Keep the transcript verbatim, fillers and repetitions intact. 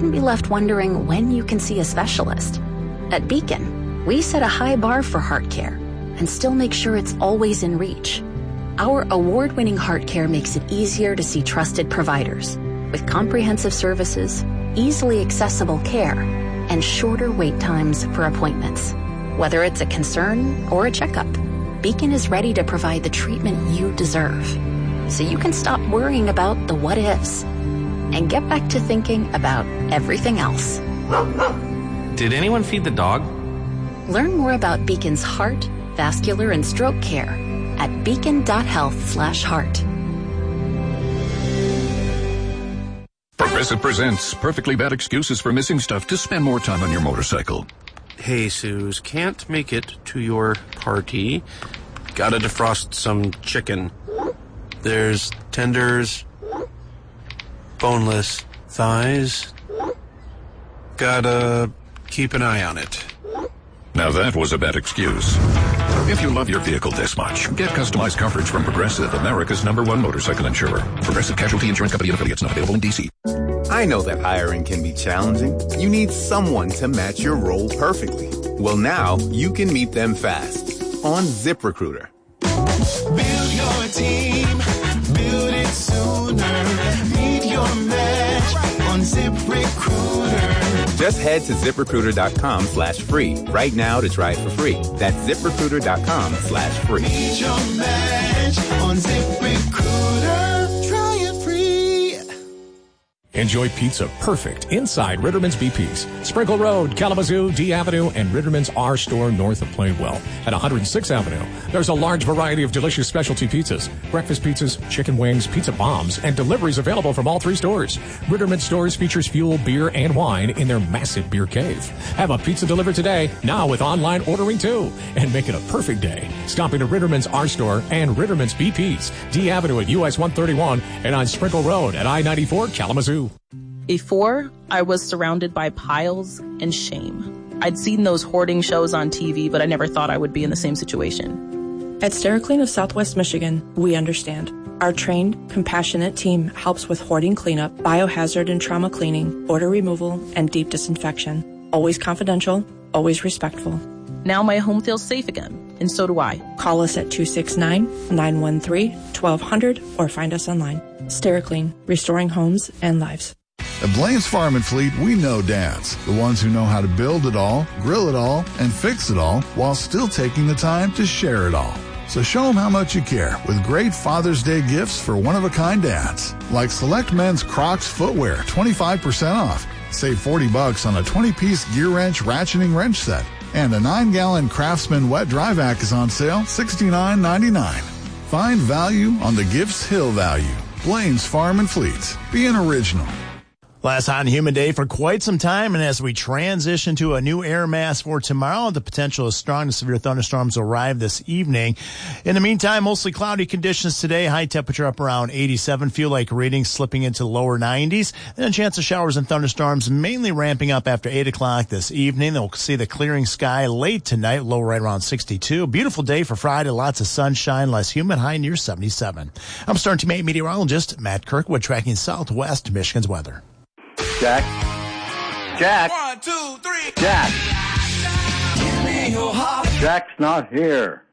shouldn't be left wondering when you can see a specialist. At Beacon, we set a high bar for heart care and still make sure it's always in reach. Our award-winning heart care makes it easier to see trusted providers with comprehensive services, easily accessible care, and shorter wait times for appointments. Whether it's a concern or a checkup, Beacon is ready to provide the treatment you deserve, so you can stop worrying about the what-ifs and get back to thinking about everything else. Did anyone feed the dog? Learn more about Beacon's heart, vascular, and stroke care at beacon.health slash heart. Progressive presents Perfectly Bad Excuses for Missing Stuff to Spend More Time on Your Motorcycle. Hey, Suze, can't make it to your party. Gotta defrost some chicken. There's tenders, boneless thighs. Gotta keep an eye on it. Now that was a bad excuse. If you love your vehicle this much, get customized coverage from Progressive, America's number one motorcycle insurer. Progressive Casualty Insurance Company and affiliates, not available in D C. I know that hiring can be challenging. You need someone to match your role perfectly. Well, now you can meet them fast on ZipRecruiter. Build your team, build it sooner. Meet your match on ZipRecruiter. Just head to ZipRecruiter.com slash free right now to try it for free. That's ZipRecruiter.com slash free. Meet your match on ZipRecruiter. Try it free. Enjoy pizza perfect inside Ritterman's B P's. Sprinkle Road, Kalamazoo, D Avenue, and Ritterman's R Store north of Plainwell. At one hundred sixth Avenue, there's a large variety of delicious specialty pizzas, breakfast pizzas, chicken wings, pizza bombs, and deliveries available from all three stores. Ritterman's stores features fuel, beer, and wine in their massive beer cave. Have a pizza delivered today, now with online ordering too, and make it a perfect day. Stop into Ritterman's R Store and Ritterman's B P's, D Avenue at U S one thirty-one, and on Sprinkle Road at I ninety-four, Kalamazoo. Before, I was surrounded by piles and shame. I'd seen those hoarding shows on T V, but I never thought I would be in the same situation. At SteriClean of Southwest Michigan, we understand. Our trained, compassionate team helps with hoarding cleanup, biohazard and trauma cleaning, odor removal, and deep disinfection. Always confidential, always respectful. Now my home feels safe again, and so do I. Call us at two six nine, nine one three, one two zero zero or find us online. SteriClean, restoring homes and lives. At Blaine's Farm and Fleet, we know dads, the ones who know how to build it all, grill it all, and fix it all while still taking the time to share it all. So show them how much you care with great Father's Day gifts for one-of-a-kind dads, like select men's Crocs footwear, twenty-five percent off. Save forty bucks on a twenty-piece gear wrench ratcheting wrench set. And a nine-gallon Craftsman wet dry vac is on sale, sixty-nine ninety-nine. Find value on the Gifts Hill value. Blaine's Farm and Fleet. Be an original. Last hot and humid day for quite some time, and as we transition to a new air mass for tomorrow, the potential is strong to severe thunderstorms arrive this evening. In the meantime, mostly cloudy conditions today, high temperature up around eighty-seven, feel like readings slipping into the lower nineties, and a chance of showers and thunderstorms mainly ramping up after eight o'clock this evening. They'll see the clearing sky late tonight, low right around sixty-two. Beautiful day for Friday, lots of sunshine, less humid, high near seventy-seven. I'm Star Team eight meteorologist Matt Kirkwood tracking Southwest Michigan's weather. Jack. Jack. One, two, three. Jack. Give me your heart. Jack's not here.